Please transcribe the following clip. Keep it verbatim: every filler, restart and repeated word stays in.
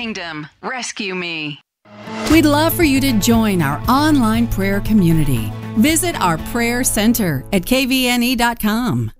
kingdom. Rescue me. We'd love for you to join our online prayer community. Visit our prayer center at k v n e dot com.